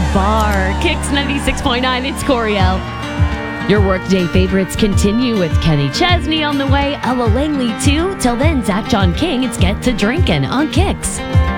bar. Kicks 96.9, it's Coriel. Your workday favorites continue with Kenny Chesney on the way, Ella Langley too. Till then, Zach John King, it's Get to Drinkin' on Kicks.